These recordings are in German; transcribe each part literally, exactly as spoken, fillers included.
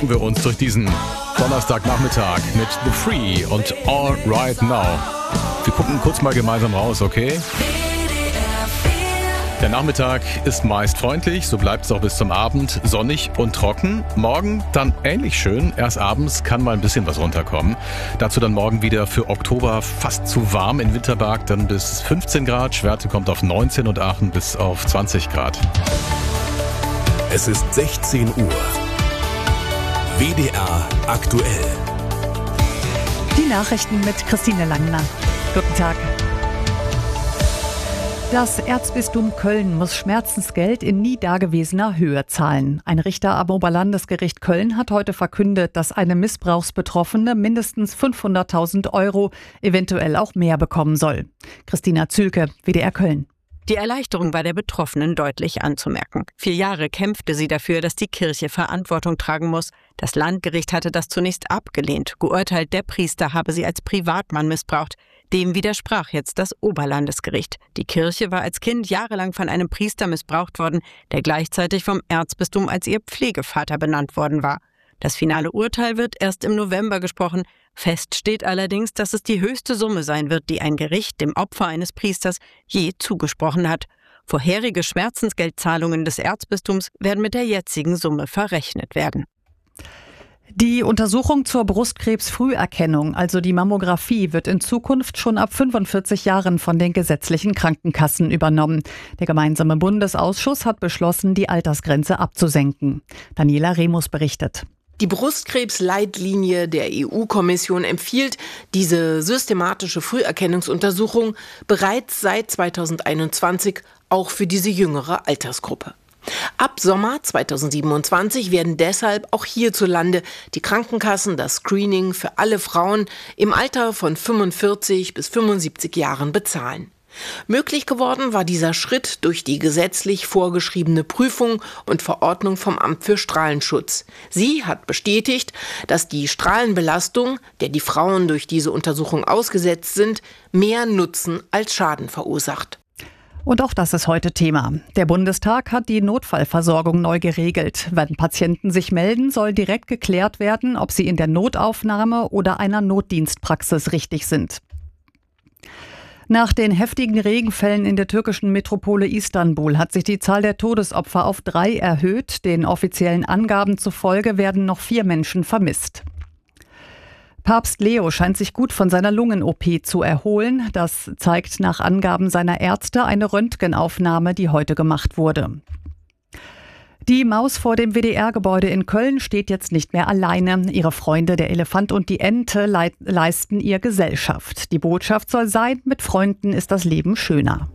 schnacken wir uns durch diesen Donnerstagnachmittag mit The Free und All Right Now. Wir gucken kurz mal gemeinsam raus, okay? Der Nachmittag ist meist freundlich, so bleibt es auch bis zum Abend, sonnig und trocken. Morgen dann ähnlich schön, erst abends kann mal ein bisschen was runterkommen. Dazu dann morgen wieder für Oktober fast zu warm, in Winterberg dann bis fünfzehn Grad, Schwerte kommt auf neunzehn und Aachen bis auf zwanzig Grad. Es ist sechzehn Uhr. W D R aktuell. Die Nachrichten mit Christine Langner. Guten Tag. Das Erzbistum Köln muss Schmerzensgeld in nie dagewesener Höhe zahlen. Ein Richter am Oberlandesgericht Köln hat heute verkündet, dass eine Missbrauchsbetroffene mindestens fünfhunderttausend Euro, eventuell auch mehr bekommen soll. Christina Zülke, W D R Köln. Die Erleichterung war der Betroffenen deutlich anzumerken. Vier Jahre kämpfte sie dafür, dass die Kirche Verantwortung tragen muss. Das Landgericht hatte das zunächst abgelehnt. Geurteilt, der Priester habe sie als Privatmann missbraucht. Dem widersprach jetzt das Oberlandesgericht. Die Kirche war als Kind jahrelang von einem Priester missbraucht worden, der gleichzeitig vom Erzbistum als ihr Pflegevater benannt worden war. Das finale Urteil wird erst im November gesprochen. Fest steht allerdings, dass es die höchste Summe sein wird, die ein Gericht dem Opfer eines Priesters je zugesprochen hat. Vorherige Schmerzensgeldzahlungen des Erzbistums werden mit der jetzigen Summe verrechnet werden. Die Untersuchung zur Brustkrebsfrüherkennung, also die Mammographie, wird in Zukunft schon ab fünfundvierzig Jahren von den gesetzlichen Krankenkassen übernommen. Der gemeinsame Bundesausschuss hat beschlossen, die Altersgrenze abzusenken. Daniela Remus berichtet. Die Brustkrebsleitlinie der E U-Kommission empfiehlt diese systematische Früherkennungsuntersuchung bereits seit zweitausendeinundzwanzig auch für diese jüngere Altersgruppe. Ab Sommer zweitausendsiebenundzwanzig werden deshalb auch hierzulande die Krankenkassen das Screening für alle Frauen im Alter von fünfundvierzig bis fünfundsiebzig Jahren bezahlen. Möglich geworden war dieser Schritt durch die gesetzlich vorgeschriebene Prüfung und Verordnung vom Amt für Strahlenschutz. Sie hat bestätigt, dass die Strahlenbelastung, der die Frauen durch diese Untersuchung ausgesetzt sind, mehr Nutzen als Schaden verursacht. Und auch das ist heute Thema. Der Bundestag hat die Notfallversorgung neu geregelt. Wenn Patienten sich melden, soll direkt geklärt werden, ob sie in der Notaufnahme oder einer Notdienstpraxis richtig sind. Nach den heftigen Regenfällen in der türkischen Metropole Istanbul hat sich die Zahl der Todesopfer auf drei erhöht. Den offiziellen Angaben zufolge werden noch vier Menschen vermisst. Papst Leo scheint sich gut von seiner Lungen-O P zu erholen. Das zeigt nach Angaben seiner Ärzte eine Röntgenaufnahme, die heute gemacht wurde. Die Maus vor dem W D R-Gebäude in Köln steht jetzt nicht mehr alleine. Ihre Freunde, der Elefant und die Ente, leit- leisten ihr Gesellschaft. Die Botschaft soll sein, mit Freunden ist das Leben schöner.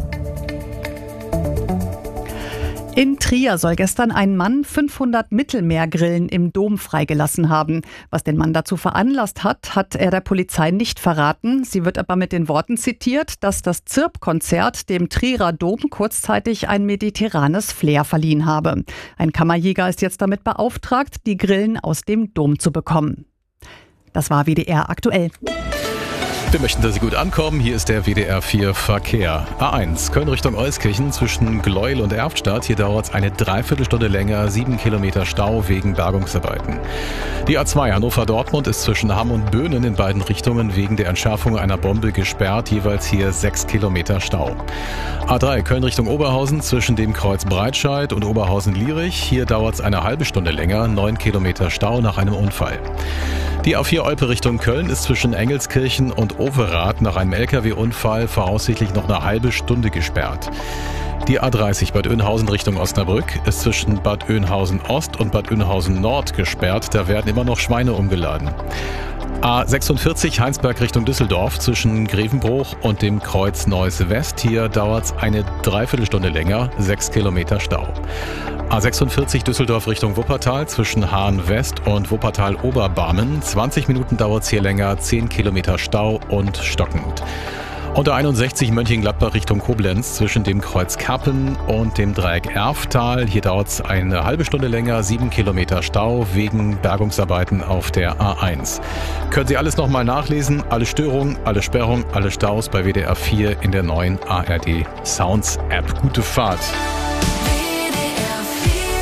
In Trier soll gestern ein Mann fünfhundert Mittelmeergrillen im Dom freigelassen haben. Was den Mann dazu veranlasst hat, hat er der Polizei nicht verraten. Sie wird aber mit den Worten zitiert, dass das Zirp-Konzert dem Trierer Dom kurzzeitig ein mediterranes Flair verliehen habe. Ein Kammerjäger ist jetzt damit beauftragt, die Grillen aus dem Dom zu bekommen. Das war W D R aktuell. Wir möchten, dass Sie gut ankommen. Hier ist der W D R vier Verkehr. A eins, Köln Richtung Euskirchen zwischen Gleuel und Erftstadt. Hier dauert es eine Dreiviertelstunde länger, sieben Kilometer Stau wegen Bergungsarbeiten. Die A zwei Hannover-Dortmund ist zwischen Hamm und Böhnen in beiden Richtungen wegen der Entschärfung einer Bombe gesperrt. Jeweils hier sechs Kilometer Stau. A drei, Köln Richtung Oberhausen zwischen dem Kreuz Breitscheid und Oberhausen-Lierich. Hier dauert es eine halbe Stunde länger, neun Kilometer Stau nach einem Unfall. Die A vier Olpe Richtung Köln ist zwischen Engelskirchen und Overath nach einem L K W-Unfall voraussichtlich noch eine halbe Stunde gesperrt. Die A dreißig Bad Oeynhausen Richtung Osnabrück ist zwischen Bad Oeynhausen Ost und Bad Oeynhausen Nord gesperrt. Da werden immer noch Schweine umgeladen. A sechsundvierzig Heinsberg Richtung Düsseldorf zwischen Grevenbruch und dem Kreuz Neuss West. Hier dauert es eine Dreiviertelstunde länger, sechs Kilometer Stau. A sechsundvierzig Düsseldorf Richtung Wuppertal zwischen Hahn West und Wuppertal Oberbarmen. zwanzig Minuten dauert es hier länger, zehn Kilometer Stau und stockend. Und A einundsechzig Mönchengladbach Richtung Koblenz zwischen dem Kreuz Kappen und dem Dreieck Erftal. Hier dauert es eine halbe Stunde länger, sieben Kilometer Stau wegen Bergungsarbeiten auf der A eins. Können Sie alles nochmal nachlesen? Alle Störungen, alle Sperrungen, alle Staus bei W D R vier in der neuen A R D Sounds App. Gute Fahrt!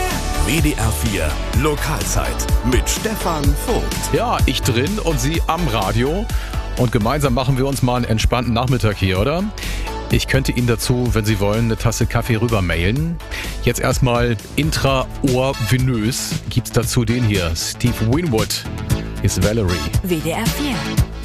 W D R vier Lokalzeit mit Stefan Vogt. Ja, ich drin und Sie am Radio. Und gemeinsam machen wir uns mal einen entspannten Nachmittag hier, oder? Ich könnte Ihnen dazu, wenn Sie wollen, eine Tasse Kaffee rüber mailen. Jetzt erstmal intraohrvenös gibt's dazu den hier. Steve Winwood ist Valerie. W D R vier